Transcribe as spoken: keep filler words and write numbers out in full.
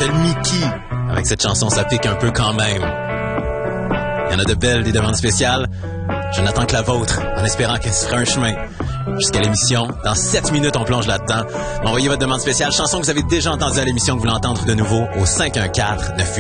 s'appelle Mickey. Avec cette chanson, ça pique un peu quand même. Il y en a de belles, des demandes spéciales. Je n'attends que la vôtre, en espérant qu'elle se fera un chemin jusqu'à l'émission. Dans sept minutes, on plonge là-dedans. Envoyez votre demande spéciale, chanson que vous avez déjà entendue à l'émission, que vous voulez entendre de nouveau, au cinq un quatre neuf huit